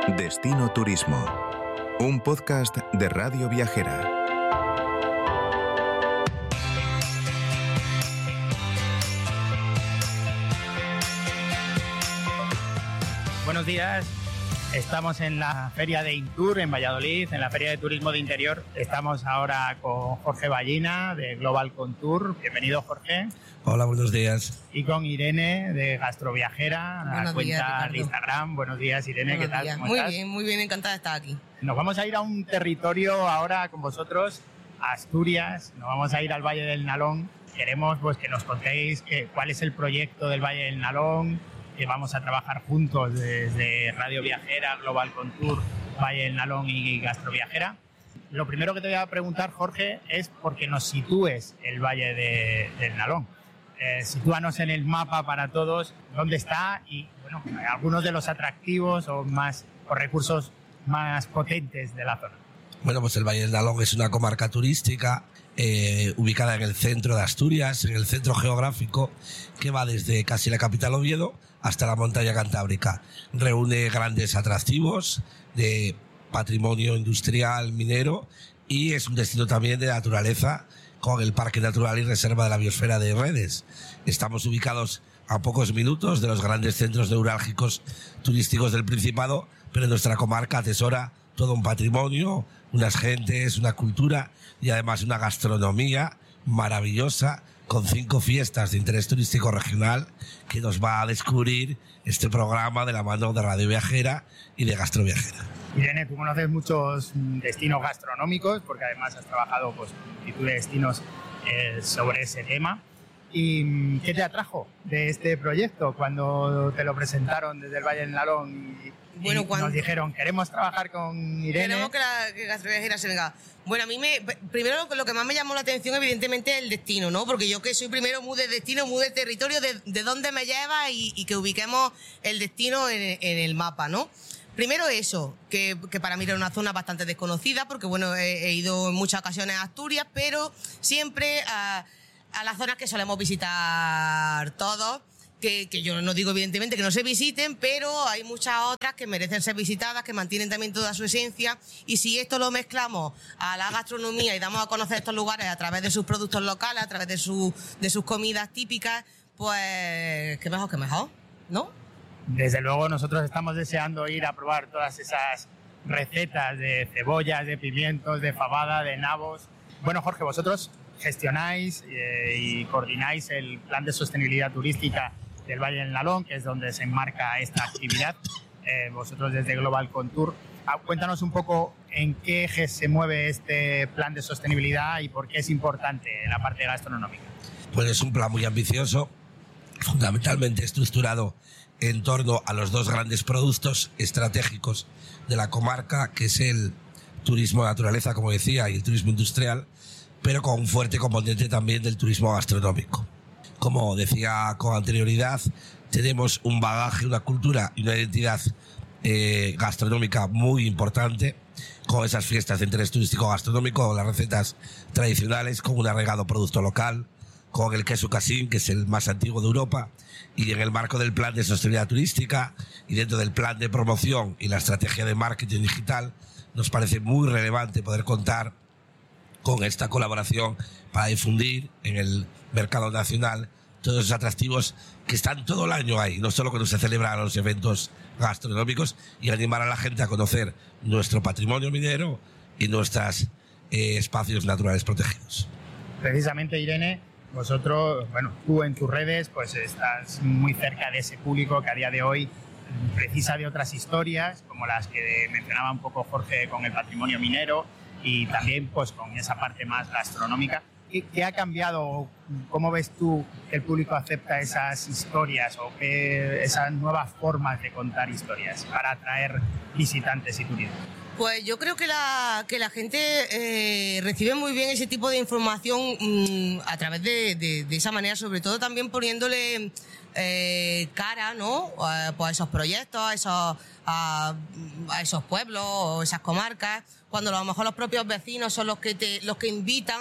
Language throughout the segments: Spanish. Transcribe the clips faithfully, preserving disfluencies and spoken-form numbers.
Destino Turismo, un podcast de Radio Viajera. Buenos días, estamos en la Feria de Intur en Valladolid, en la Feria de Turismo de Interior. Estamos ahora con Jorge Ballina de Global Contour. Bienvenido, Jorge. Hola, buenos días. Y con Irene de Gastroviajera, la buenos cuenta días, de Instagram. Buenos días, Irene, buenos ¿qué tal? Días. ¿Cómo muy estás? bien, muy bien, encantada de estar aquí. Nos vamos a ir a un territorio ahora con vosotros, a Asturias. Nos vamos a ir al Valle del Nalón. Queremos pues, que nos contéis que, cuál es el proyecto del Valle del Nalón, que vamos a trabajar juntos desde Radio Viajera, Global Contour, Valle del Nalón y Gastroviajera. Lo primero que te voy a preguntar, Jorge, es porque nos sitúes el Valle de, del Nalón. Eh, sitúanos en el mapa para todos dónde está y bueno, algunos de los atractivos o, más, o recursos más potentes de la zona. Bueno, pues el Valle del Nalón es una comarca turística eh, ubicada en el centro de Asturias, en el centro geográfico que va desde casi la capital Oviedo hasta la montaña cantábrica. Reúne grandes atractivos de patrimonio industrial, minero, y es un destino también de naturaleza con el Parque Natural y Reserva de la Biosfera de Redes. Estamos ubicados a pocos minutos de los grandes centros neurálgicos turísticos del Principado, pero nuestra comarca atesora todo un patrimonio, unas gentes, una cultura y además una gastronomía maravillosa, con cinco fiestas de interés turístico regional que nos va a descubrir este programa de la mano de Radio Viajera y de Gastroviajera. Irene, tú conoces muchos destinos gastronómicos, porque además has trabajado pues, en multitud de destinos eh, sobre ese tema. ¿Y qué te atrajo de este proyecto cuando te lo presentaron desde el Valle del Nalón y, bueno, y cuando... nos dijeron, queremos trabajar con Irene? Queremos que la que Gastroviajera se venga. Bueno, a mí me, primero lo, lo que más me llamó la atención evidentemente es el destino, ¿no? Porque yo que soy primero muy de destino, muy de territorio, de, de dónde me lleva y, y que ubiquemos el destino en, en el mapa, ¿no? Primero eso, que, que para mí era una zona bastante desconocida, porque bueno, he, he ido en muchas ocasiones a Asturias, pero siempre a, a las zonas que solemos visitar todos, que, que yo no digo evidentemente que no se visiten, pero hay muchas otras que merecen ser visitadas, que mantienen también toda su esencia, y si esto lo mezclamos a la gastronomía y damos a conocer estos lugares a través de sus productos locales, a través de, su, de sus comidas típicas, pues qué mejor que mejor, ¿no? Desde luego nosotros estamos deseando ir a probar todas esas recetas de cebollas, de pimientos, de fabada, de nabos. Bueno, Jorge, vosotros gestionáis eh, y coordináis el plan de sostenibilidad turística del Valle del Nalón, que es donde se enmarca esta actividad. Eh, vosotros desde Global Contour. Ah, cuéntanos un poco en qué ejes se mueve este plan de sostenibilidad y por qué es importante en la parte gastronómica. Pues es un plan muy ambicioso, fundamentalmente estructurado en torno a los dos grandes productos estratégicos de la comarca, que es el turismo de naturaleza, como decía, y el turismo industrial, pero con un fuerte componente también del turismo gastronómico. Como decía con anterioridad, tenemos un bagaje, una cultura y una identidad eh, gastronómica muy importante, con esas fiestas de interés turístico gastronómico, las recetas tradicionales, con un arraigado producto local, con el queso casín, que es el más antiguo de Europa, y en el marco del plan de sostenibilidad turística y dentro del plan de promoción y la estrategia de marketing digital, nos parece muy relevante poder contar con esta colaboración para difundir en el mercado nacional todos esos atractivos que están todo el año ahí, no solo cuando se celebran los eventos gastronómicos, y animar a la gente a conocer nuestro patrimonio minero y nuestros eh, espacios naturales protegidos. Precisamente, Irene, vosotros, bueno, tú en tus redes pues estás muy cerca de ese público que a día de hoy precisa de otras historias, como las que mencionaba un poco Jorge con el patrimonio minero y también pues con esa parte más gastronómica. ¿Qué, qué ha cambiado? ¿Cómo ves tú que el público acepta esas historias o que esas nuevas formas de contar historias para atraer visitantes y turistas? Pues yo creo que la, que la gente eh, recibe muy bien ese tipo de información mmm, a través de, de, de esa manera, sobre todo también poniéndole eh, cara, ¿no? A, pues a esos proyectos, a esos, a, a esos pueblos o esas comarcas, cuando a lo mejor los propios vecinos son los que te, los que invitan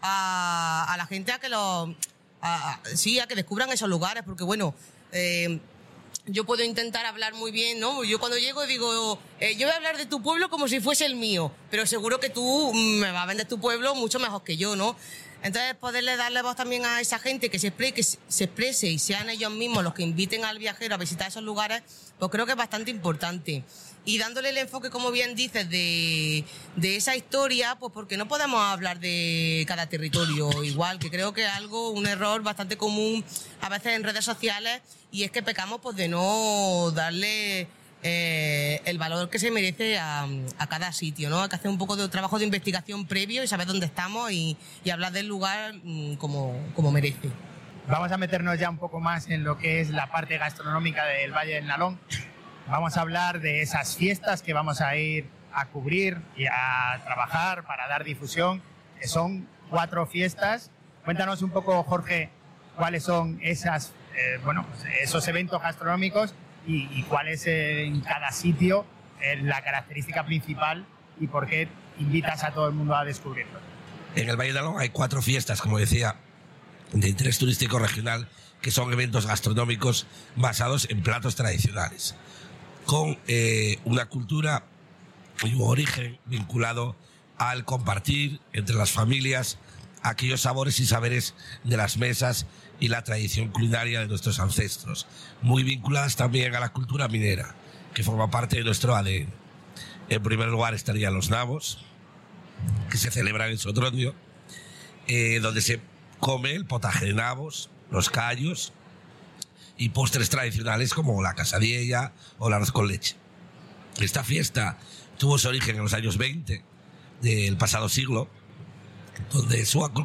a, a la gente a que lo, a, a, sí, a que descubran esos lugares, porque bueno, eh, yo puedo intentar hablar muy bien, ¿no? Yo cuando llego digo, eh, yo voy a hablar de tu pueblo como si fuese el mío, pero seguro que tú me vas a vender tu pueblo mucho mejor que yo, ¿no? Entonces, poderle darle voz también a esa gente que se exprese, que se exprese y sean ellos mismos los que inviten al viajero a visitar esos lugares, pues creo que es bastante importante. Y dándole el enfoque, como bien dices, de, de esa historia, pues porque no podemos hablar de cada territorio igual, que creo que es algo, un error bastante común a veces en redes sociales, y es que pecamos pues de no darle eh, el valor que se merece a, a cada sitio, ¿no? Hay que hacer un poco de trabajo de investigación previo y saber dónde estamos y, y hablar del lugar mmm, como, como merece. Vamos a meternos ya un poco más en lo que es la parte gastronómica del Valle del Nalón. Vamos a hablar de esas fiestas que vamos a ir a cubrir y a trabajar para dar difusión, que son cuatro fiestas. Cuéntanos un poco, Jorge, cuáles son esas, eh, bueno, esos eventos gastronómicos y, y cuál es eh, en cada sitio eh, la característica principal y por qué invitas a todo el mundo a descubrirlo. En el Valle del Nalón hay cuatro fiestas, como decía, de interés turístico regional, que son eventos gastronómicos basados en platos tradicionales, con eh, una cultura y un origen vinculado al compartir entre las familias aquellos sabores y saberes de las mesas y la tradición culinaria de nuestros ancestros, muy vinculadas también a la cultura minera, que forma parte de nuestro A D N. En primer lugar estarían los nabos, que se celebran en Sotrondio, eh, donde se come el potaje de nabos, los callos y postres tradicionales como la casadiella o el arroz con leche. Esta fiesta tuvo su origen en los años veinte del pasado siglo, donde Suacul,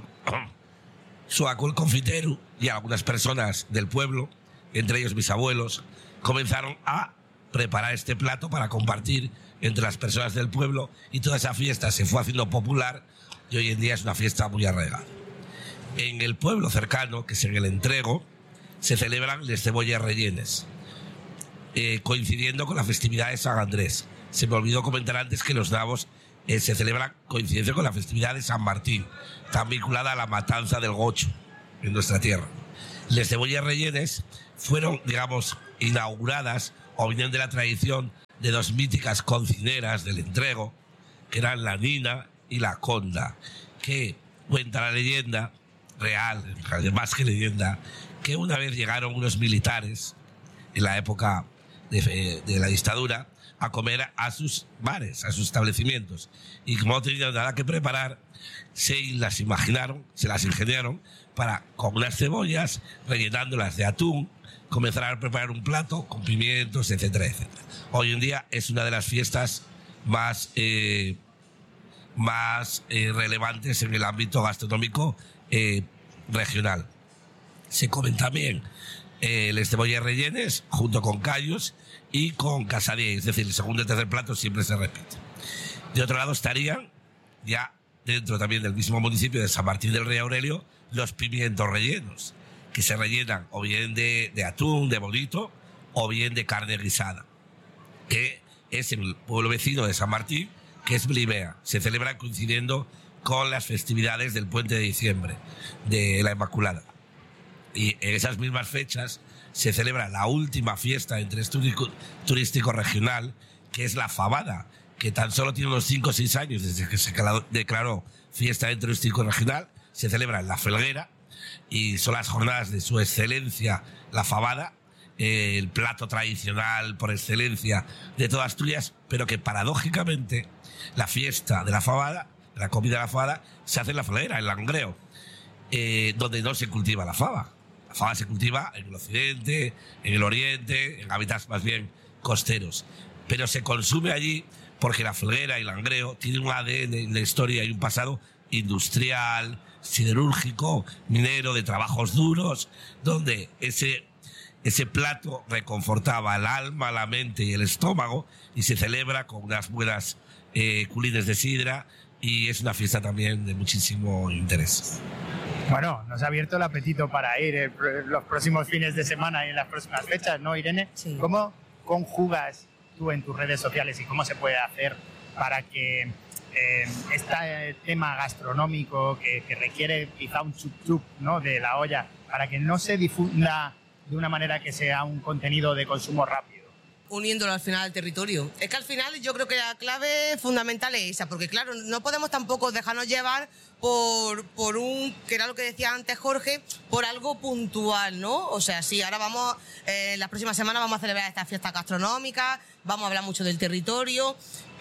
Suacul Confiteru y algunas personas del pueblo, entre ellos mis abuelos, comenzaron a preparar este plato para compartir entre las personas del pueblo, y toda esa fiesta se fue haciendo popular y hoy en día es una fiesta muy arraigada. En el pueblo cercano, que es en el Entrego, se celebran les cebollas rellenes, eh, coincidiendo con la festividad de San Andrés. Se me olvidó comentar antes que los nabos eh, se celebran coincidencia con la festividad de San Martín, tan vinculada a la matanza del gocho en nuestra tierra. Les cebollas rellenes fueron, digamos, inauguradas o vienen de la tradición de dos míticas cocineras del Entrego, que eran la Nina y la Conda, que cuenta la leyenda real, más que leyenda, que una vez llegaron unos militares en la época de, de la dictadura a comer a sus bares, a sus establecimientos, y como no tenían nada que preparar, se las imaginaron, se las ingeniaron para, con unas cebollas, rellenándolas de atún, comenzar a preparar un plato con pimientos, etcétera, etcétera. Hoy en día es una de las fiestas más, eh, más eh, relevantes en el ámbito gastronómico eh, regional. Se comen también eh, las cebollas rellenes junto con callos y con casadilla, es decir, el segundo y el tercer plato siempre se repite. De otro lado estarían, ya dentro también del mismo municipio de San Martín del Rey Aurelio, los pimientos rellenos, que se rellenan o bien de, de atún, de bolito, o bien de carne guisada, que es en el pueblo vecino de San Martín, que es Blivea. Se celebra coincidiendo con las festividades del Puente de Diciembre, de la Inmaculada. Y en esas mismas fechas se celebra la última fiesta de interés turístico regional, que es la Fabada, que tan solo tiene unos cinco o seis años desde que se declaró fiesta de turístico regional. Se celebra en La Felguera y son las jornadas de su excelencia, la Fabada, eh, el plato tradicional por excelencia de toda Asturias, pero que paradójicamente la fiesta de la Fabada, la comida de la Fabada, se hace en La Felguera, en Langreo, eh, donde no se cultiva la fava. La fava se cultiva en el occidente, en el oriente, en hábitats más bien costeros, pero se consume allí porque La Felguera y Langreo tienen un A D N en la historia y un pasado industrial, siderúrgico, minero, de trabajos duros, donde ese, ese plato reconfortaba el alma, la mente y el estómago, y se celebra con unas buenas eh, culines de sidra, y es una fiesta también de muchísimo interés. Bueno, nos ha abierto el apetito para ir eh, los próximos fines de semana y en las próximas fechas, ¿no, Irene? Sí. ¿Cómo conjugas tú en tus redes sociales y cómo se puede hacer para que Eh, este tema gastronómico que, que requiere quizá un chup chup, ¿no?, de la olla, para que no se difunda de una manera que sea un contenido de consumo rápido? Uniéndolo al final al territorio. Es que al final yo creo que la clave fundamental es esa, porque claro, no podemos tampoco dejarnos llevar por, por un, que era lo que decía antes Jorge, por algo puntual, ¿no? O sea, sí, ahora vamos, eh, las próximas semanas vamos a celebrar estas fiestas gastronómicas, vamos a hablar mucho del territorio,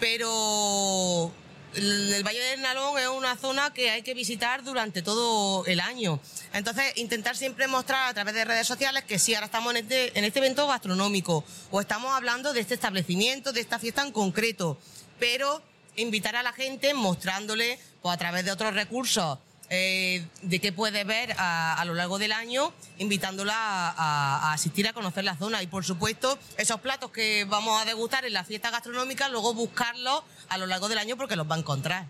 pero el, el Valle del Nalón es una zona que hay que visitar durante todo el año. Entonces, intentar siempre mostrar a través de redes sociales que sí, ahora estamos en este, en este evento gastronómico o estamos hablando de este establecimiento, de esta fiesta en concreto, pero invitar a la gente mostrándole pues, a través de otros recursos eh, de qué puede ver a, a lo largo del año, invitándola a, a, a asistir a conocer la zona y, por supuesto, esos platos que vamos a degustar en la fiesta gastronómica, luego buscarlos a lo largo del año porque los va a encontrar.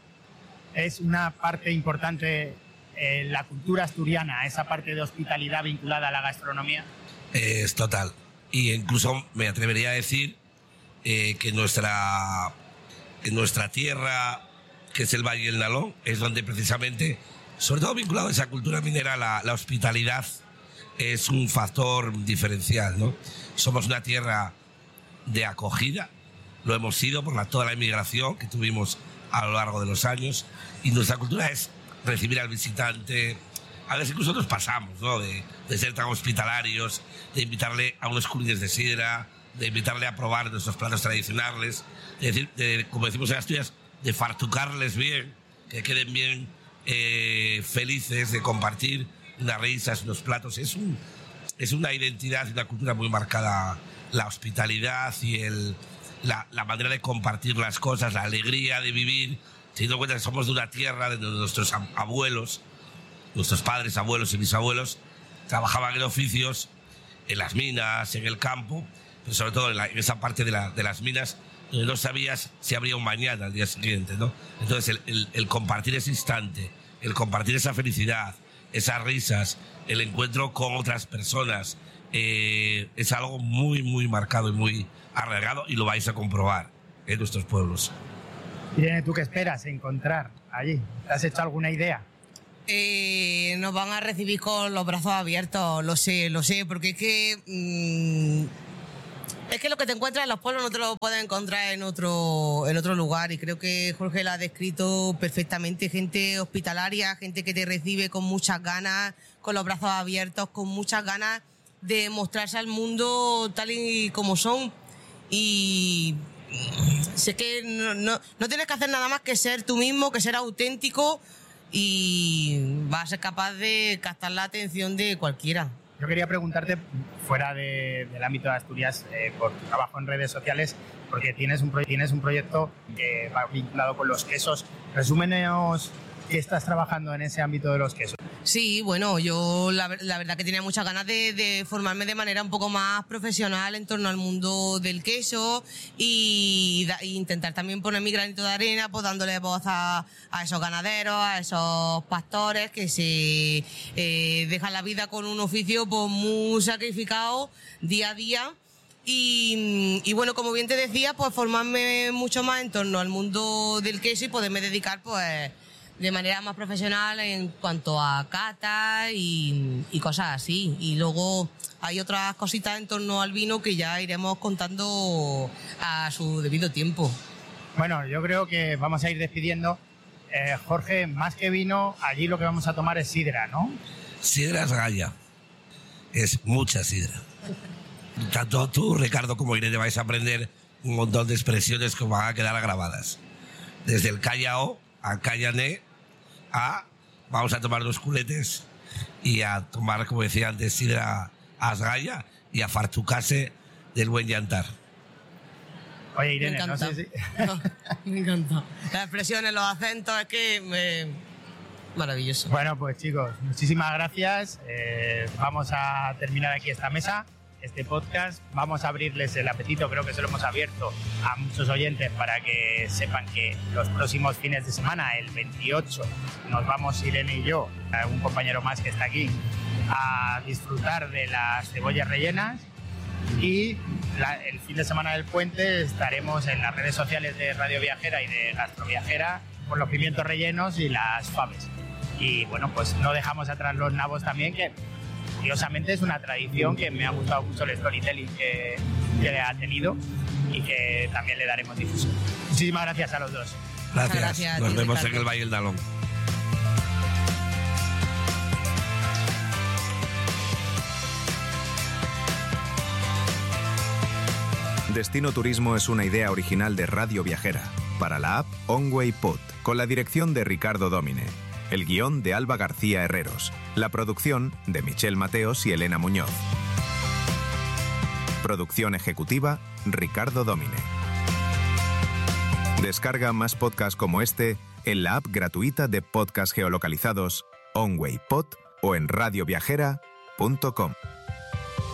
Es una parte importante eh, la cultura asturiana, esa parte de hospitalidad vinculada a la gastronomía. Es total. Y incluso me atrevería a decir eh, que nuestra, que nuestra tierra, que es el Valle del Nalón, es donde precisamente, sobre todo vinculado a esa cultura minera, la, la hospitalidad es un factor diferencial, ¿no? Somos una tierra de acogida, lo hemos sido por la, toda la inmigración que tuvimos a lo largo de los años, y nuestra cultura es recibir al visitante. A veces incluso nos pasamos, ¿no? De, de ser tan hospitalarios, de invitarle a unos cruces de sidra, de invitarle a probar nuestros platos tradicionales, de decir, de, como decimos en Asturias, de fartucarles bien, que queden bien eh, felices, de compartir unas risas, unos platos. Es, un, es una identidad y una cultura muy marcada, la hospitalidad y el, la, la manera de compartir las cosas, la alegría de vivir, teniendo en cuenta que somos de una tierra de nuestros abuelos, nuestros padres, abuelos y bisabuelos, trabajaban en oficios, en las minas, en el campo, pero sobre todo en, la, en esa parte de, la, de las minas, donde no sabías si habría un mañana al día siguiente, ¿no? Entonces, el, el, el compartir ese instante, el compartir esa felicidad, esas risas, el encuentro con otras personas, eh, es algo muy, muy marcado y muy arraigado, y lo vais a comprobar en nuestros pueblos. Irene, ¿tú qué esperas encontrar allí? ¿Te has hecho alguna idea? Eh, nos van a recibir con los brazos abiertos, lo sé, lo sé, porque es que mmm, es que lo que te encuentras en los pueblos no te lo puedes encontrar en otro en otro lugar, y creo que Jorge lo ha descrito perfectamente. Gente hospitalaria, gente que te recibe con muchas ganas, con los brazos abiertos, con muchas ganas de mostrarse al mundo tal y como son. Y sé que no, no, no tienes que hacer nada más que ser tú mismo, que ser auténtico, y vas a ser capaz de captar la atención de cualquiera. Yo quería preguntarte, fuera de, del ámbito de Asturias, eh, por tu trabajo en redes sociales, porque tienes un, tienes un proyecto que va vinculado con los quesos. Resúmenos qué estás trabajando en ese ámbito de los quesos. Sí, bueno, yo la, la verdad que tenía muchas ganas de, de formarme de manera un poco más profesional en torno al mundo del queso y, da, e intentar también poner mi granito de arena, pues dándole voz a, a esos ganaderos, a esos pastores que se eh, dejan la vida con un oficio pues muy sacrificado día a día. Y, y bueno, como bien te decía, pues formarme mucho más en torno al mundo del queso y poderme dedicar pues de manera más profesional en cuanto a cata y, y cosas así. Y luego hay otras cositas en torno al vino que ya iremos contando a su debido tiempo. Bueno, yo creo que vamos a ir despidiendo. Eh, Jorge, más que vino, allí lo que vamos a tomar es sidra, ¿no? Sidra es galla. Es mucha sidra. Tanto tú, Ricardo, como Irene vais a aprender un montón de expresiones que van a quedar grabadas. Desde el callao a callané, a vamos a tomar dos culetes y a tomar, como decía antes, sidra asgaya y a fartucase del buen llantar. Oye, Irene, me encanta. no sé si... no, me encanta. Las expresiones, los acentos, es que me... maravilloso. Bueno, pues chicos, muchísimas gracias. Eh, vamos a terminar aquí esta mesa, este podcast. Vamos a abrirles el apetito, creo que se lo hemos abierto a muchos oyentes para que sepan que los próximos fines de semana, el veintiocho, nos vamos Irene y yo, un compañero más que está aquí, a disfrutar de las cebollas rellenas. Y la, el fin de semana del puente estaremos en las redes sociales de Radio Viajera y de Gastroviajera con los pimientos rellenos y las faves. Y bueno, pues no dejamos atrás los nabos también, que curiosamente es una tradición que me ha gustado mucho el storytelling que, que ha tenido y que también le daremos difusión. Muchísimas gracias a los dos. Gracias. Gracias, Nos tío vemos Ricardo. en el Valle del Nalón. Destino Turismo es una idea original de Radio Viajera, para la app OnWay Pod, con la dirección de Ricardo Domine, el guión de Alba García Herreros, la producción de Michelle Mateos y Elena Muñoz. Producción ejecutiva, Ricardo Domine. Descarga más podcasts como este en la app gratuita de podcasts geolocalizados OnWay Pod o en radioviajera punto com.